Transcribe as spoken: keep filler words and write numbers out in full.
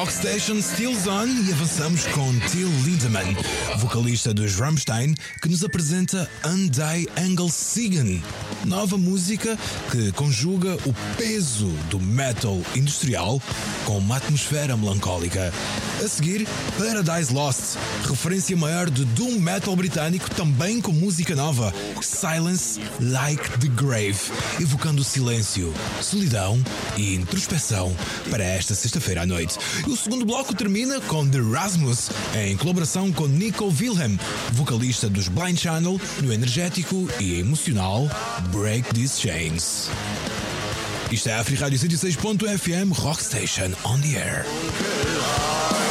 Rockstation Steel's On e avançamos com Till Lindemann, vocalista dos Rammstein, que nos apresenta Undie Engelsiegen, nova música que conjuga o peso do metal industrial com uma atmosfera melancólica. A seguir, Paradise Lost, referência maior de doom metal britânico, também com música nova, Silence Like the Grave, evocando silêncio, solidão e introspeção para esta sexta-feira à noite. E o segundo bloco termina com The Rasmus, em colaboração com Nico Wilhelm, vocalista dos Blind Channel, no energético e emocional Break These Chains. Isto é a Afri Rádio cento e seis ponto F M, Rockstation on the Air.